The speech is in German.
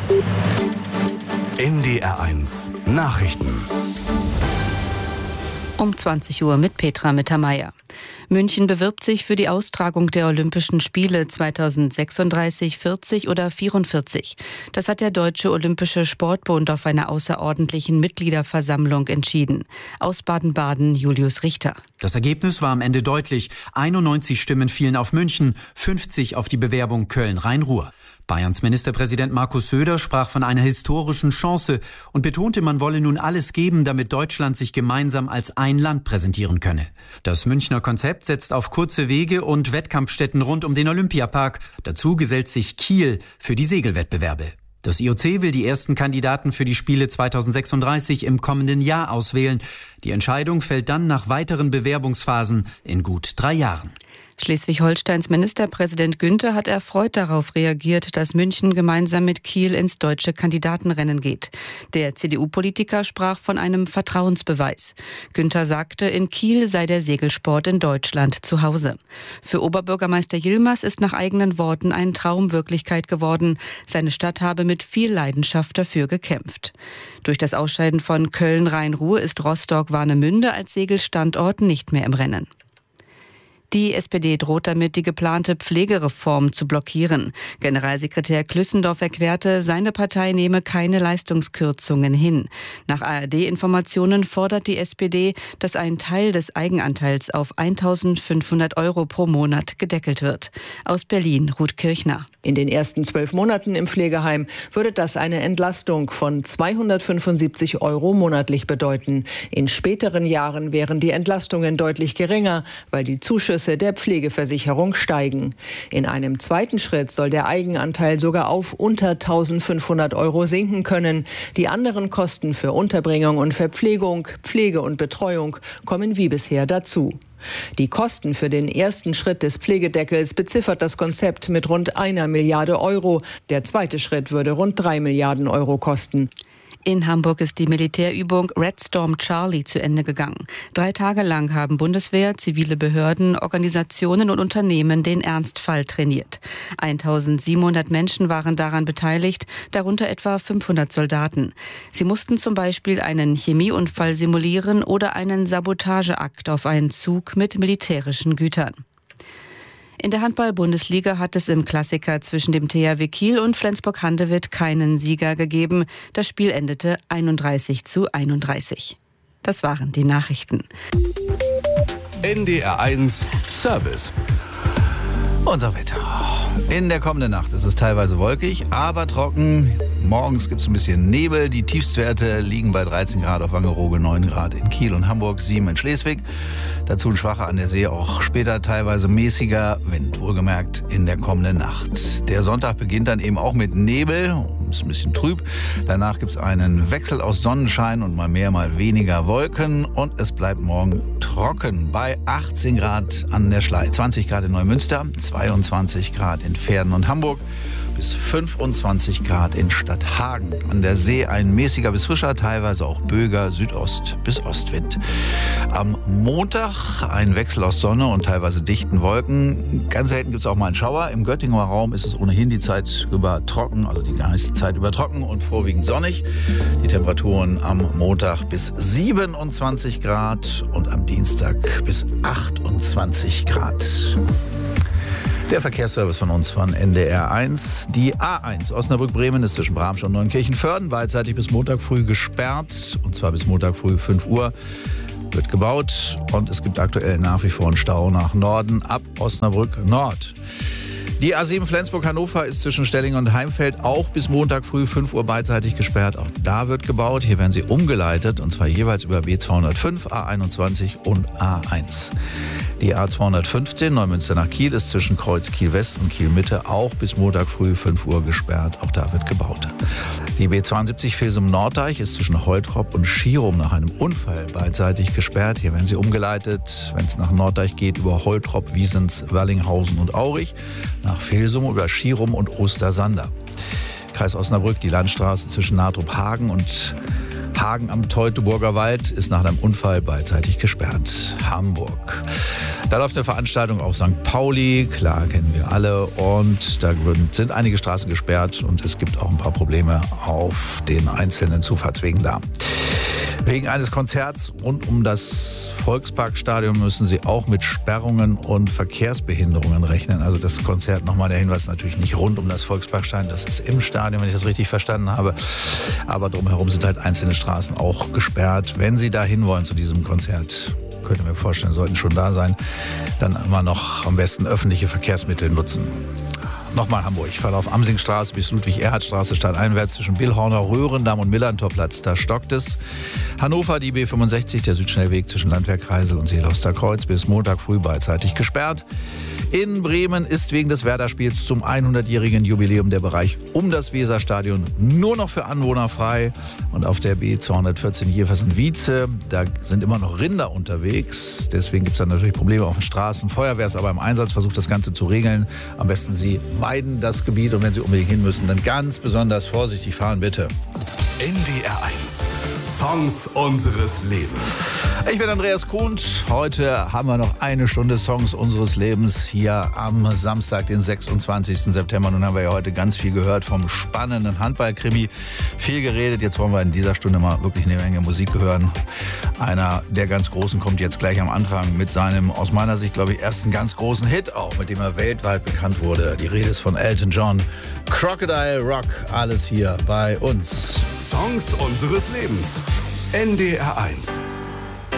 NDR1 Nachrichten. Um 20 Uhr mit Petra Mittermeier. München bewirbt sich für die Austragung der Olympischen Spiele 2036, 40 oder 44. Das hat der Deutsche Olympische Sportbund auf einer außerordentlichen Mitgliederversammlung entschieden. Aus Baden-Baden Julius Richter. Das Ergebnis war am Ende deutlich. 91 Stimmen fielen auf München, 50 auf die Bewerbung Köln-Rhein-Ruhr. Bayerns Ministerpräsident Markus Söder sprach von einer historischen Chance und betonte, man wolle nun alles geben, damit Deutschland sich gemeinsam als ein Land präsentieren könne. Das Münchner Konzept setzt auf kurze Wege und Wettkampfstätten rund um den Olympiapark. Dazu gesellt sich Kiel für die Segelwettbewerbe. Das IOC will die ersten Kandidaten für die Spiele 2036 im kommenden Jahr auswählen. Die Entscheidung fällt dann nach weiteren Bewerbungsphasen in gut 3 Jahren. Schleswig-Holsteins Ministerpräsident Günther hat erfreut darauf reagiert, dass München gemeinsam mit Kiel ins deutsche Kandidatenrennen geht. Der CDU-Politiker sprach von einem Vertrauensbeweis. Günther sagte, in Kiel sei der Segelsport in Deutschland zu Hause. Für Oberbürgermeister Yilmaz ist nach eigenen Worten ein Traum Wirklichkeit geworden. Seine Stadt habe mit viel Leidenschaft dafür gekämpft. Durch das Ausscheiden von Köln-Rhein-Ruhr ist Rostock-Warnemünde als Segelstandort nicht mehr im Rennen. Die SPD droht damit, die geplante Pflegereform zu blockieren. Generalsekretär Klüssendorf erklärte, seine Partei nehme keine Leistungskürzungen hin. Nach ARD-Informationen fordert die SPD, dass ein Teil des Eigenanteils auf 1.500 € pro Monat gedeckelt wird. Aus Berlin, Ruth Kirchner. In den ersten 12 Monaten im Pflegeheim würde das eine Entlastung von 275 € monatlich bedeuten. In späteren Jahren wären die Entlastungen deutlich geringer, weil die Zuschüsse der Pflegeversicherung steigen. In einem zweiten Schritt soll der Eigenanteil sogar auf unter 1.500 € sinken können. Die anderen Kosten für Unterbringung und Verpflegung, Pflege und Betreuung kommen wie bisher dazu. Die Kosten für den ersten Schritt des Pflegedeckels beziffert das Konzept mit rund 1 Milliarde €. Der zweite Schritt würde rund 3 Milliarden € kosten. In Hamburg ist die Militärübung Red Storm Charlie zu Ende gegangen. 3 Tage lang haben Bundeswehr, zivile Behörden, Organisationen und Unternehmen den Ernstfall trainiert. 1.700 Menschen waren daran beteiligt, darunter etwa 500 Soldaten. Sie mussten zum Beispiel einen Chemieunfall simulieren oder einen Sabotageakt auf einen Zug mit militärischen Gütern. In der Handball-Bundesliga hat es im Klassiker zwischen dem THW Kiel und Flensburg-Handewitt keinen Sieger gegeben. Das Spiel endete 31:31. Das waren die Nachrichten. NDR1 Service. Unser Wetter. In der kommenden Nacht ist es teilweise wolkig, aber trocken. Morgens gibt es ein bisschen Nebel. Die Tiefstwerte liegen bei 13 Grad auf Wangerooge, 9 Grad in Kiel und Hamburg, 7 in Schleswig. Dazu ein schwacher an der See, auch später teilweise mäßiger Wind, wohlgemerkt in der kommenden Nacht. Der Sonntag beginnt dann eben auch mit Nebel, ist ein bisschen trüb. Danach gibt es einen Wechsel aus Sonnenschein und mal mehr, mal weniger Wolken. Und es bleibt morgen trocken bei 18 Grad an der Schlei, 20 Grad in Neumünster, 22 Grad in Verden und Hamburg, bis 25 Grad in Stadthagen. An der See ein mäßiger bis frischer, teilweise auch böiger Südost- bis Ostwind. Am Montag ein Wechsel aus Sonne und teilweise dichten Wolken. Ganz selten gibt es auch mal einen Schauer. Im Göttinger Raum ist es ohnehin die Zeit über trocken, also die meiste Zeit über trocken und vorwiegend sonnig. Die Temperaturen am Montag bis 27 Grad und am Dienstag bis 28 Grad. Der Verkehrsservice von uns von NDR1. Die A1 Osnabrück-Bremen ist zwischen Bramsch und Neunkirchen-Vörden beidseitig bis Montag früh gesperrt. Und zwar bis Montag früh 5 Uhr wird gebaut. Und es gibt aktuell nach wie vor einen Stau nach Norden ab Osnabrück Nord. Die A7 Flensburg-Hannover ist zwischen Stellingen und Heimfeld auch bis Montag früh 5 Uhr beidseitig gesperrt. Auch da wird gebaut. Hier werden sie umgeleitet und zwar jeweils über B205, A21 und A1. Die A215 Neumünster nach Kiel ist zwischen Kreuz Kiel-West und Kiel-Mitte auch bis Montag früh 5 Uhr gesperrt. Auch da wird gebaut. Die B72 Velsum-Norddeich ist zwischen Holtrop und Schierum nach einem Unfall beidseitig gesperrt. Hier werden sie umgeleitet, wenn es nach Norddeich geht, über Holtrop, Wiesens, Werlinghausen und Aurich, nach Velsum über Schierum und Ostersander. Kreis Osnabrück, die Landstraße zwischen Nahtrup-Hagen und Hagen am Teutoburger Wald ist nach einem Unfall beidseitig gesperrt. Hamburg. Da läuft eine Veranstaltung auf St. Pauli, klar, kennen wir alle. Und da sind einige Straßen gesperrt und es gibt auch ein paar Probleme auf den einzelnen Zufahrtswegen da. Wegen eines Konzerts rund um das Volksparkstadion müssen sie auch mit Sperrungen und Verkehrsbehinderungen rechnen. Also das Konzert, nochmal der Hinweis, natürlich nicht rund um das Volksparkstadion, das ist im Stadion, wenn ich das richtig verstanden habe. Aber drumherum sind halt einzelne Straßen auch gesperrt. Wenn Sie da hin wollen zu diesem Konzert, könnte mir vorstellen, sollten schon da sein, dann immer noch am besten öffentliche Verkehrsmittel nutzen. Nochmal Hamburg, Verlauf Amsingstraße bis Ludwig-Erhard-Straße stadteinwärts zwischen Billhorner, Röhrendamm und Millantorplatz. Da stockt es. Hannover, die B65, der Südschnellweg zwischen Landwehr-Kreisel und Seeloster Kreuz bis Montag früh beidseitig gesperrt. In Bremen ist wegen des Werder-Spiels zum 100-jährigen Jubiläum der Bereich um das Weserstadion nur noch für Anwohner frei. Und auf der B214 Jeversen-Wietze, da sind immer noch Rinder unterwegs. Deswegen gibt es dann natürlich Probleme auf den Straßen. Feuerwehr ist aber im Einsatz, versucht das Ganze zu regeln. Am besten Sie meiden das Gebiet und wenn Sie unbedingt hin müssen, dann ganz besonders vorsichtig fahren, bitte. NDR 1. Songs unseres Lebens. Ich bin Andreas Kuhn. Heute haben wir noch eine Stunde Songs unseres Lebens hier am Samstag, den 26. September. Nun haben wir ja heute ganz viel gehört vom spannenden Handballkrimi. Viel geredet. Jetzt wollen wir in dieser Stunde mal wirklich eine Menge Musik hören. Einer der ganz Großen kommt jetzt gleich am Anfang mit seinem, aus meiner Sicht, glaube ich, ersten ganz großen Hit auch, mit dem er weltweit bekannt wurde. Die Rede ist von Elton John. Crocodile Rock. Alles hier bei uns. Songs unseres Lebens. NDR 1.